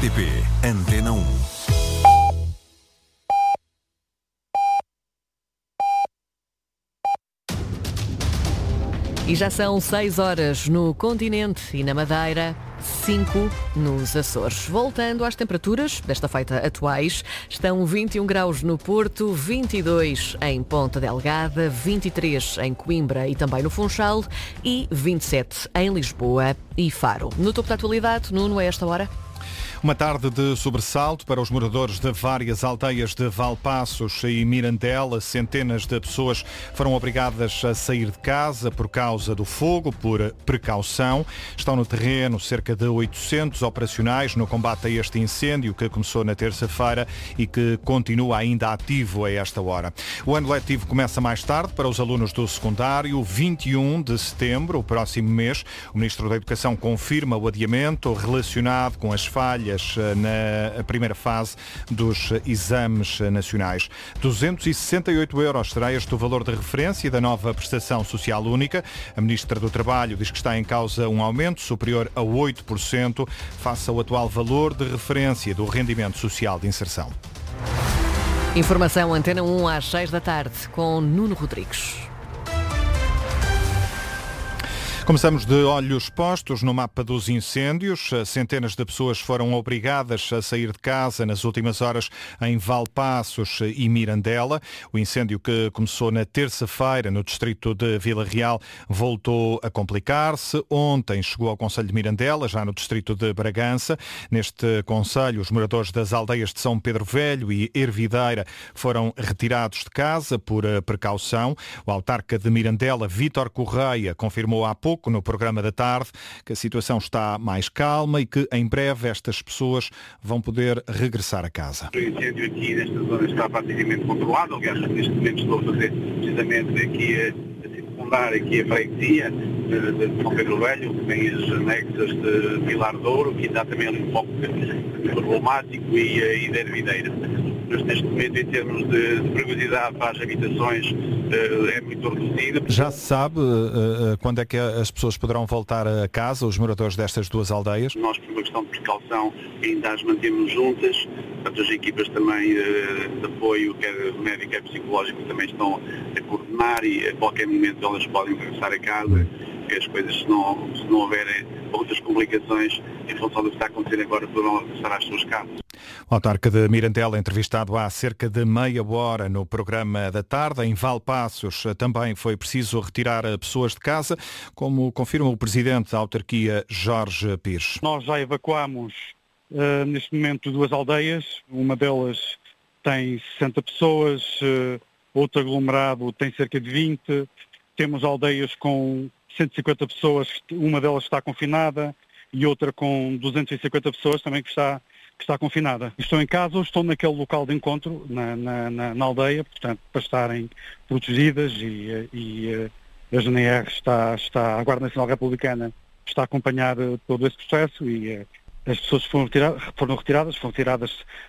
RTP Antena 1. E já são 6 horas no continente e na Madeira, 5 nos Açores. Voltando às temperaturas desta feita atuais, estão 21 graus no Porto, 22 em Ponta Delgada, 23 em Coimbra e também no Funchal e 27 em Lisboa e Faro. No topo da atualidade, Nuno, a esta hora? Uma tarde de sobressalto para os moradores de várias aldeias de Valpaços e Mirandela. Centenas de pessoas foram obrigadas a sair de casa por causa do fogo, por precaução. Estão no terreno cerca de 800 operacionais no combate a este incêndio que começou na terça-feira e que continua ainda ativo a esta hora. O ano letivo começa mais tarde para os alunos do secundário, 21 de setembro, o próximo mês. O Ministro da Educação confirma o adiamento relacionado com as falhas na primeira fase dos exames nacionais. 268 € será este o valor de referência da nova prestação social única. A Ministra do Trabalho diz que está em causa um aumento superior a 8% face ao atual valor de referência do rendimento social de inserção. Informação Antena 1 às 6 da tarde com Nuno Rodrigues. Começamos de olhos postos no mapa dos incêndios. Centenas de pessoas foram obrigadas a sair de casa nas últimas horas em Valpaços e Mirandela. O incêndio que começou na terça-feira no distrito de Vila Real voltou a complicar-se. Ontem chegou ao concelho de Mirandela, já no distrito de Bragança. Neste concelho, os moradores das aldeias de São Pedro Velho e Ervideira foram retirados de casa por precaução. O autarca de Mirandela, Vítor Correia, confirmou há pouco no programa da tarde que a situação está mais calma e que em breve estas pessoas vão poder regressar a casa. O incêndio aqui nesta zona está praticamente controlado. Aliás, neste momento estou a fazer precisamente aqui a circundar aqui a freguesia de São Pedro Velho, que tem as anexas de Vilar de Ouro, que dá também ali um pouco problemático e de Ervideira. Mas neste momento, em termos de perigosidade para as habitações, é muito reduzida. Já se sabe quando é que as pessoas poderão voltar a casa, os moradores destas duas aldeias? Nós, por uma questão de precaução, ainda as mantemos juntas. Portanto, as equipas também de apoio, quer médico, quer psicológico, também estão a coordenar e a qualquer momento elas podem regressar a casa. Que as coisas, se não houverem outras complicações em função do que está acontecendo agora, poderão regressar às suas casas. O autarca de Mirandela, entrevistado há cerca de meia hora no programa da tarde. Em Valpaços também foi preciso retirar pessoas de casa, como confirma o presidente da autarquia, Jorge Pires. Nós já evacuámos neste momento duas aldeias, uma delas tem 60 pessoas, outro aglomerado tem cerca de 20, temos aldeias com 150 pessoas, uma delas está confinada e outra com 250 pessoas também que está confinada. Estou em casa ou estou naquele local de encontro, na aldeia, portanto, para estarem protegidas e a GNR a Guarda Nacional Republicana está a acompanhar todo esse processo e as pessoas foram retiradas